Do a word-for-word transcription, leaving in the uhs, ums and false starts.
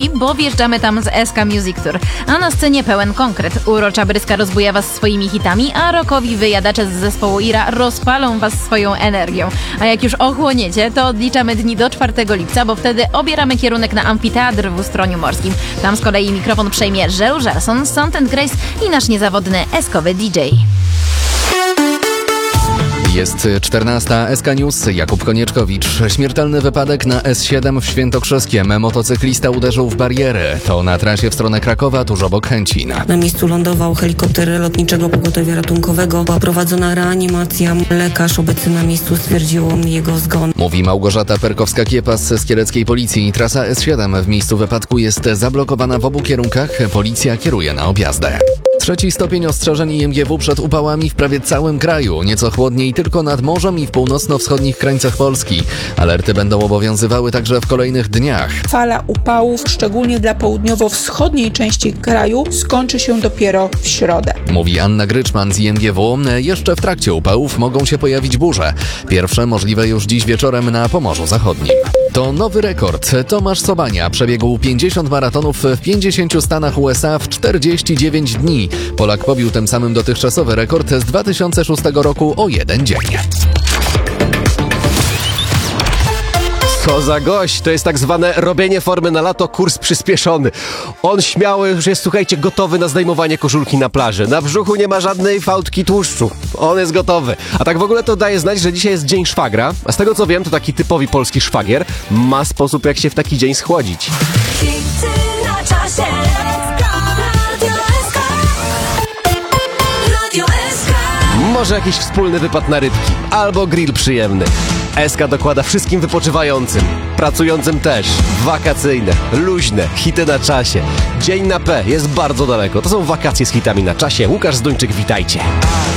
Polski, bo wjeżdżamy tam z S K Music Tour. A na scenie pełen konkret. Urocza Bryska rozbuja was swoimi hitami, a rockowi wyjadacze z zespołu Ira rozpalą was swoją energią. A jak już ochłoniecie, to odliczamy dni do czwartego lipca, bo wtedy obieramy kierunek na amfiteatr w Ustroniu Morskim. Tam z kolei mikrofon przejmie Żel Żelson, Sound and Grace i nasz niezawodny eskowy D J. Jest czternasta. S K News. Jakub Konieczkowicz. Śmiertelny wypadek na S siedem w Świętokrzyskiem. Motocyklista uderzył w bariery. To na trasie w stronę Krakowa, tuż obok Chęcin. Na miejscu lądował helikopter Lotniczego Pogotowia Ratunkowego. Była prowadzona reanimacja. Lekarz obecny na miejscu stwierdził jego zgon. Mówi Małgorzata Perkowska-Kiepas z kieleckiej policji. Trasa S siedem w miejscu wypadku jest zablokowana w obu kierunkach. Policja kieruje na objazdę. Trzeci stopień ostrzeżeń I M G W przed upałami w prawie całym kraju. Nieco chłodniej tylko nad morzem i w północno-wschodnich krańcach Polski. Alerty będą obowiązywały także w kolejnych dniach. Fala upałów, szczególnie dla południowo-wschodniej części kraju, skończy się dopiero w środę. Mówi Anna Gryczman z I M G W. Jeszcze w trakcie upałów mogą się pojawić burze. Pierwsze możliwe już dziś wieczorem na Pomorzu Zachodnim. To nowy rekord. Tomasz Sobania przebiegł pięćdziesiąt maratonów w pięćdziesięciu stanach U S A w czterdzieści dziewięć dni. Polak pobił tym samym dotychczasowy rekord z dwa tysiące szóstego roku o jeden dzień. Co za gość, to jest tak zwane robienie formy na lato, kurs przyspieszony. On śmiały już jest, słuchajcie, gotowy na zdejmowanie koszulki na plaży. Na brzuchu nie ma żadnej fałdki tłuszczu. On jest gotowy. A tak w ogóle to daje znać, że dzisiaj jest dzień szwagra. A z tego co wiem, to taki typowy polski szwagier ma sposób, jak się w taki dzień schłodzić. Hity na czasie. Może jakiś wspólny wypad na rybki, albo grill przyjemny. S K dokłada wszystkim wypoczywającym, pracującym też, wakacyjne, luźne, hity na czasie. Dzień na P jest bardzo daleko, to są wakacje z hitami na czasie. Łukasz Zduńczyk, witajcie.